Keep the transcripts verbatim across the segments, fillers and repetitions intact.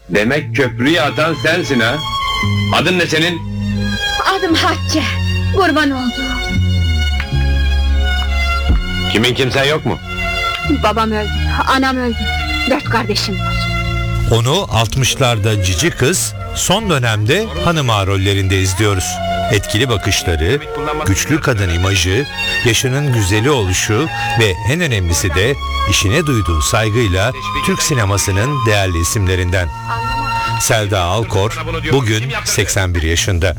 Demek köprüyü atan sensin ha? Adın ne senin? Adım Hatice, kurban oldu. Kimin kimsen yok mu? Babam öldü, anam öldü, dört kardeşim var. Onu altmışlarda cici kız, son dönemde hanım ağa rollerinde izliyoruz. Etkili bakışları, güçlü kadın imajı, yaşının güzeli oluşu ve en önemlisi de işine duyduğu saygıyla Türk sinemasının değerli isimlerinden. Selda Alkor bugün seksen bir yaşında.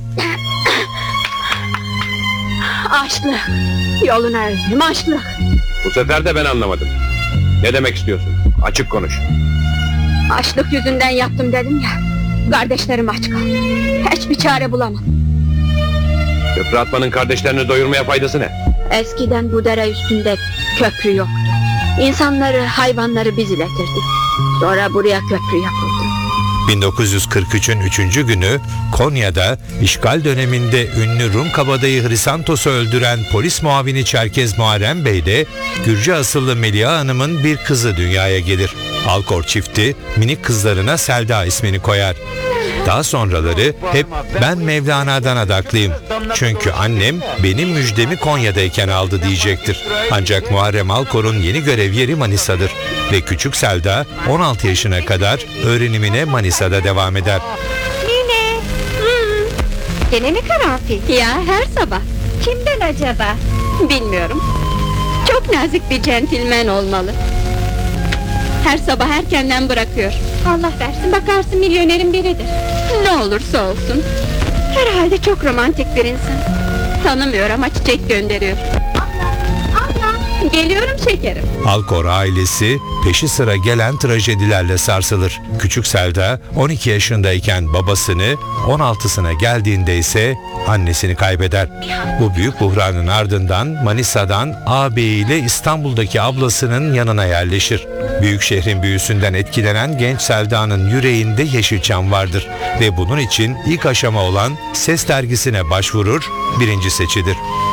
Açlık, yoluna öldüm, açlık. Bu sefer de ben anlamadım. Ne demek istiyorsun? Açık konuş. Açlık yüzünden yaptım dedim ya. Kardeşlerim aç kaldı. Hiçbir çare bulamam. Köprü atmanın kardeşlerini doyurmaya faydası ne? Eskiden bu dere üstünde köprü yoktu. İnsanları, hayvanları biz iletirdik. Sonra buraya köprü yapıldı. bin dokuz yüz kırk üçün üçüncü günü Konya'da işgal döneminde ünlü Rum kabadayı Hristantos'u öldüren polis muavini Çerkez Muharrem Bey de Gürcü asıllı Melia Hanım'ın bir kızı dünyaya gelir. Alkor çifti minik kızlarına Selda ismini koyar. Daha sonraları hep ben Mevlana'dan adaklıyım. Çünkü annem benim müjdemi Konya'dayken aldı diyecektir. Ancak Muharrem Alkor'un yeni görev yeri Manisa'dır. Ve küçük Selda on altı yaşına kadar öğrenimine Manisa'da devam eder. Nine! Hmm. Gene mi karanfil? Ya her sabah. Kimden acaba? Bilmiyorum. Çok nazik bir centilmen olmalı. Her sabah erkenden bırakıyor. Allah versin, bakarsın milyonerin biridir. Ne olursa olsun. Herhalde çok romantik bir insan. Tanımıyor ama çiçek gönderiyor. Geliyorum şekerim. Alkor ailesi peşi sıra gelen trajedilerle sarsılır. Küçük Selda on iki yaşındayken babasını, on altısına geldiğinde ise annesini kaybeder. Bu büyük buhranın ardından Manisa'dan ağabeyiyle İstanbul'daki ablasının yanına yerleşir. Büyük şehrin büyüsünden etkilenen genç Selda'nın yüreğinde Yeşilçam vardır ve bunun için ilk aşama olan Ses dergisine başvurur, birinci seçilir.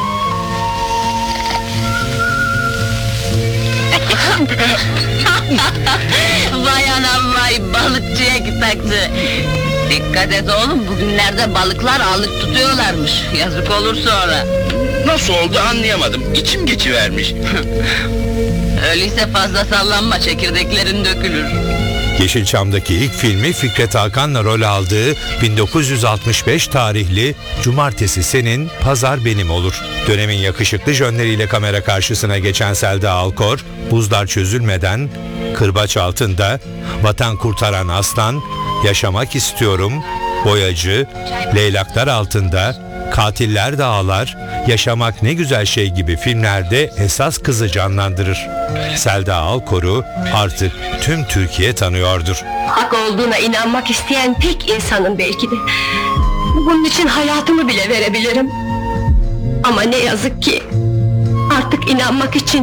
Vay anam vay, balıkçıya taktı. Dikkat et oğlum, bugünlerde balıklar alık tutuyorlarmış. Yazık olur sonra. Nasıl oldu anlayamadım. İçim geçivermiş. Öyleyse fazla sallanma, çekirdeklerin dökülür. Yeşilçam'daki ilk filmi Fikret Hakan'la rol aldığı bin dokuz yüz altmış beş tarihli Cumartesi Senin, Pazar Benim olur. Dönemin yakışıklı jönleriyle kamera karşısına geçen Selda Alkor, Buzlar Çözülmeden, Kırbaç Altında, Vatan Kurtaran Aslan, Yaşamak İstiyorum, Boyacı, Leylaklar Altında, Katiller Dağlar, Yaşamak Ne Güzel Şey gibi filmlerde esas kızı canlandırır. Selda Alkor'u artık tüm Türkiye tanıyordur. Hak olduğuna inanmak isteyen tek insanım belki de. Bunun için hayatımı bile verebilirim. Ama ne yazık ki artık inanmak için